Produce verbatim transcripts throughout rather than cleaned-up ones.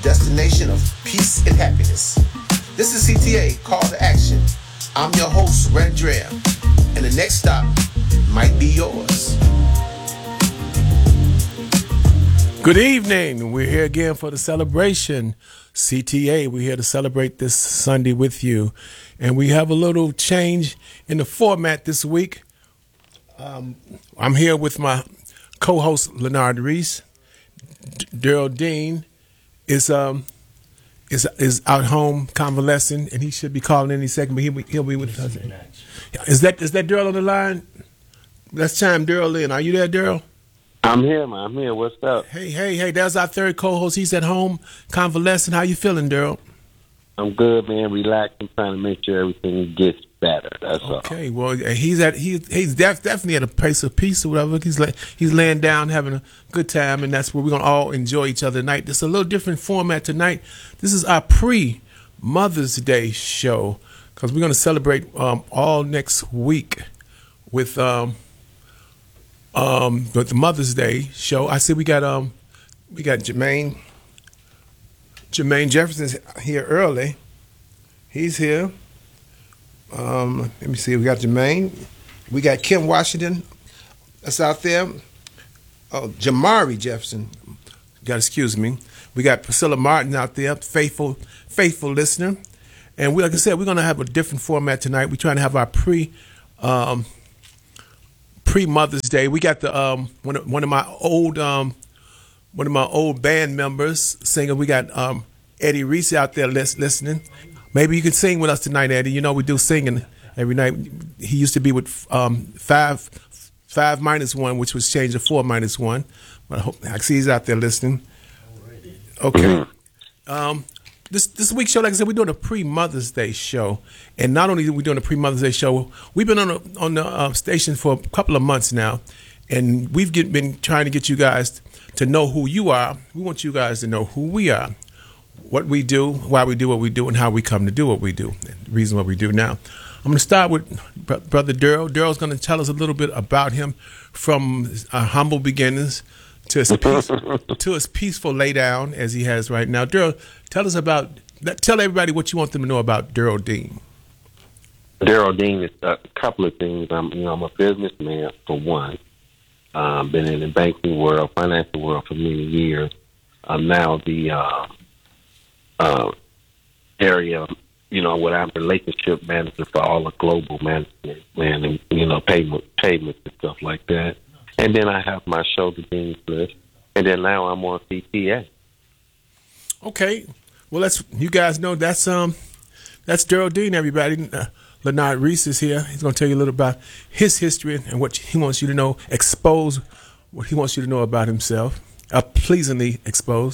destination of peace and happiness. This is C T A, Call to Action. I'm your host, Randrea, and the next stop might be yours. Good evening. We're here again for the celebration. C T A, we're here to celebrate this Sunday with you. And we have a little change in the format this week. Um, I'm here with my co-host, Leonard Reese. D- Daryl Dean is um is is out home convalescing, and he should be calling any second, but he'll be, he'll be with us. Is that is that Daryl on the line? Let's chime Daryl in. Are you there, Daryl? I'm here, man. I'm here. What's up? Hey, hey, hey, there's our third co-host. He's at home convalescing. How you feeling, Daryl? I'm good, man. Relaxing, trying to make sure everything gets better. That's all. Okay, well, he's at he, he's def, definitely at a place of peace or whatever. He's like he's laying down, having a good time, and that's where we're gonna all enjoy each other tonight. This is a little different format tonight. This is our pre-Mother's Day show because we're gonna celebrate um, all next week with um um with the Mother's Day show. I see we got um we got Jermaine Jermaine Jefferson's here early. He's here. Um, let me see. We got Jermaine. We got Kim Washington. That's out there. Oh, Jamari Jefferson. You got to excuse me. We got Priscilla Martin out there, faithful, faithful listener. And we, like I said, we're gonna have a different format tonight. We're trying to have our pre, um, pre Mother's Day. We got the um one of, one of my old um one of my old band members singer. We got um Eddie Reese out there lis- listening. Maybe you can sing with us tonight, Eddie. You know we do singing every night. He used to be with um, five, five minus one, which was changed to four minus one. But I hope I see he's out there listening. Okay. Um, this this week's show, like I said, we're doing a pre-Mother's Day show, and not only are we doing a pre-Mother's Day show, we've been on a, on the uh, station for a couple of months now, and we've get, been trying to get you guys to know who you are. We want you guys to know who we are. What we do, why we do what we do, and how we come to do what we do, the reason what we do now. I'm going to start with Br- Brother Daryl. Daryl's going to tell us a little bit about him from uh, humble beginnings to his, peace, to his peaceful lay down as he has right now. Daryl, tell us about, tell everybody what you want them to know about Daryl Dean. Daryl Dean is a couple of things. I'm, you know, I'm a businessman for one. I've um, been in the banking world, financial world for many years. I'm now the uh, Uh, area, you know, where I'm relationship manager for all the global management, man, and, you know, payment, payments and stuff like that. And then I have my show, The Dean's List, and then now I'm on C T A. Okay, well, let's. You guys know that's um, that's Daryl Dean. Everybody, uh, Leonard Reese is here. He's going to tell you a little about his history and what he wants you to know. Expose what he wants you to know about himself. Uh, pleasingly exposed.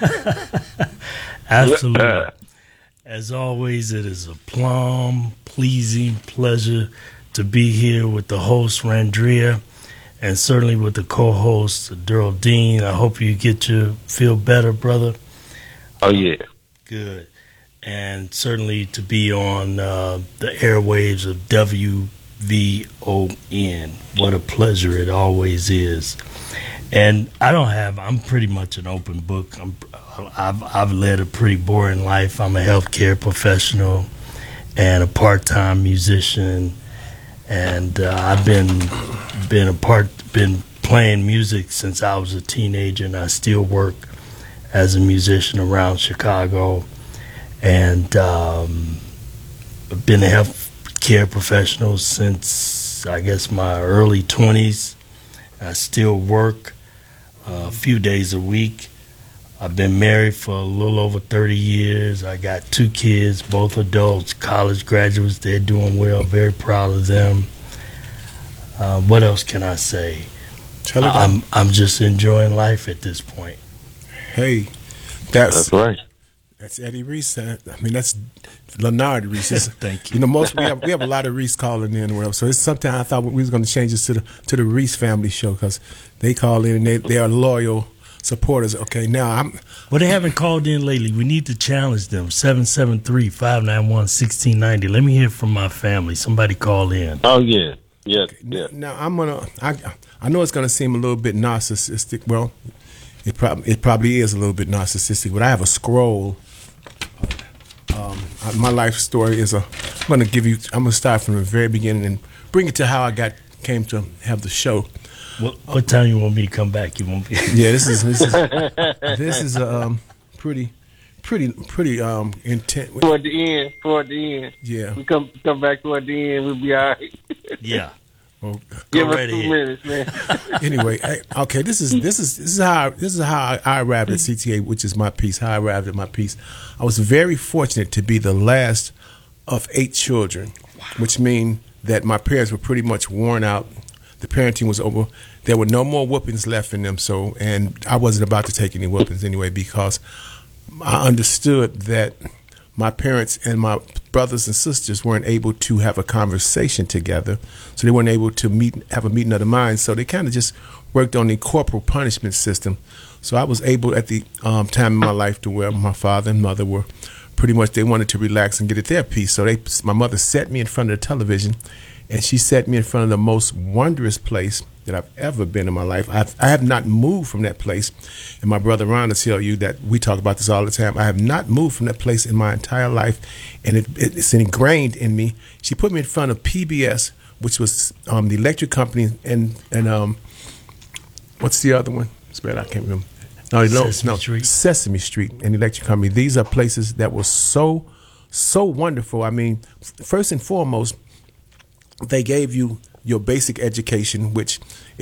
Absolutely. As always, it is a plum, pleasing pleasure to be here with the host, Randrea, and certainly with the co-host, Daryl Dean. I hope you get to feel better, brother. Oh, yeah. Good. And certainly to be on uh, the airwaves of W V O N. What a pleasure it always is. And I don't have, I'm pretty much an open book. I'm, I've, I've led a pretty boring life. I'm a healthcare professional and a part-time musician. And uh, I've been, been a part, been playing music since I was a teenager, and I still work as a musician around Chicago. And um, I've been a healthcare professional since, I guess, my early twenties. I still work Uh, a few days a week. I've been married for a little over thirty years. I got two kids, both adults, college graduates. They're doing well. Very proud of them. Uh, what else can I say? I'm I'm just enjoying life at this point. Hey, that's, that's right. That's Eddie Reese. I mean, that's Leonard Reese. Thank you. You know, most we have we have a lot of Reese calling in. Well, so it's something I thought we was going to change this to the to the Reese family show because they call in and they they are loyal supporters. Okay, now I'm. Well, they haven't called in lately. We need to challenge them. seven seven three, five nine one, one six nine zero. Let me hear from my family. Somebody call in. Oh yeah, yeah, okay, yeah. Now, now I'm gonna. I I know it's gonna seem a little bit narcissistic. Well, It probably it probably is a little bit narcissistic, but I have a scroll. Um, my life story is a. I'm going to give you. I'm going to start from the very beginning and bring it to how I got came to have the show. What, what time you want me to come back? You want me? Yeah, this is this is this is um pretty pretty pretty um intense. Toward the end, toward the end. Yeah, We come come back toward the end, we'll be all right. Yeah. well, Give us right two ahead. minutes, man. anyway, I, okay. This is this is this is how I, this is how I, I arrived at C T A, which is my piece. How I arrived at my piece. I was very fortunate to be the last of eight children, which means that my parents were pretty much worn out. The parenting was over. There were no more whoopings left in them. So, and I wasn't about to take any whoopings anyway because I understood that my parents and my brothers and sisters weren't able to have a conversation together, so they weren't able to meet, have a meeting of the minds. So they kind of just worked on the corporal punishment system. So I was able at the um, time in my life to where my father and mother were pretty much, they wanted to relax and get at their peace. So they, my mother set me in front of the television, and she set me in front of the most wondrous place that I've ever been in my life. I've, I have not moved from that place. And my brother Ron will tell you that we talk about this all the time. I have not moved from that place in my entire life, and it, it, it's ingrained in me. She put me in front of P B S, which was um, the electric company, and and um, what's the other one? It's bad, I can't remember. No, no, Sesame no, Street. Sesame Street and electric company. These are places that were so, so wonderful. I mean, f- first and foremost, they gave you your basic education, which